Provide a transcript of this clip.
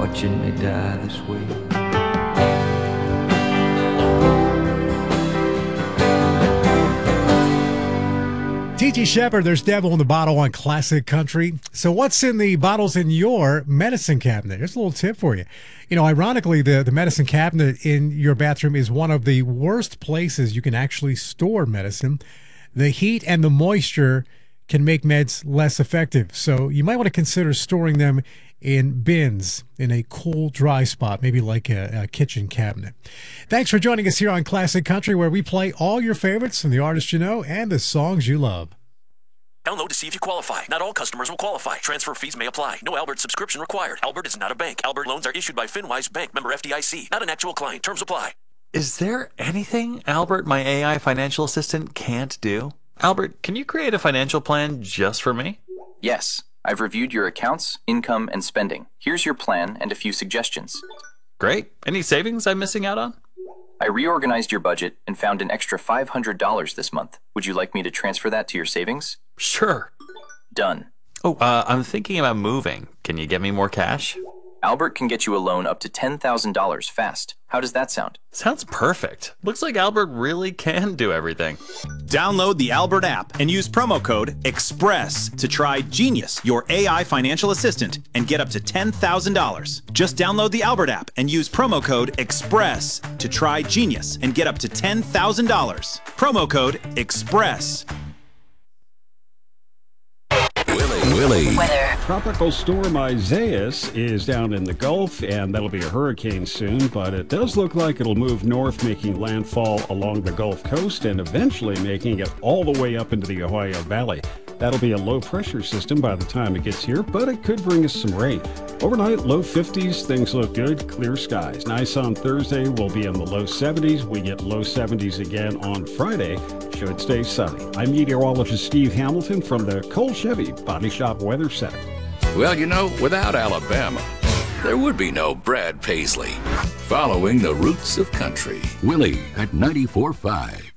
watching me die this way. T.T. Shepard, there's Devil in the Bottle on Classic Country. So what's in the bottles in your medicine cabinet? Here's a little tip for you. You know, ironically, the medicine cabinet in your bathroom is one of the worst places you can actually store medicine. The heat and the moisture can make meds less effective. So you might want to consider storing them in bins in a cool, dry spot, maybe like a kitchen cabinet. Thanks for joining us here on Classic Country, where we play all your favorites from the artists you know and the songs you love. Download to see if you qualify. Not all customers will qualify. Transfer fees may apply. No Albert subscription required. Albert is not a bank. Albert loans are issued by FinWise Bank, member FDIC. Not an actual client. Terms apply. Is there anything Albert, my AI financial assistant, can't do? Albert, can you create a financial plan just for me? Yes. I've reviewed your accounts, income, and spending. Here's your plan and a few suggestions. Great. Any savings I'm missing out on? I reorganized your budget and found an extra $500 this month. Would you like me to transfer that to your savings? Sure. Done. Oh, I'm thinking about moving. Can you get me more cash? Albert can get you a loan up to $10,000 fast. How does that sound? Sounds perfect. Looks like Albert really can do everything. Download the Albert app and use promo code EXPRESS to try Genius, your AI financial assistant, and get up to $10,000. Just download the Albert app and use promo code EXPRESS to try Genius and get up to $10,000. Promo code EXPRESS. Willie. Weather. Tropical storm Isaias is down in the Gulf, and that'll be a hurricane soon, but it does look like it'll move north, making landfall along the Gulf Coast and eventually making it all the way up into the Ohio Valley. That'll be a low-pressure system by the time it gets here, but it could bring us some rain. Overnight, low 50s, things look good, clear skies. Nice on Thursday, we'll be in the low 70s. We get low 70s again on Friday. Should stay sunny. I'm meteorologist Steve Hamilton from the Cole Chevy Body Shop Weather Center. Well, you know, without Alabama, there would be no Brad Paisley. Following the roots of country. Willie at 94.5.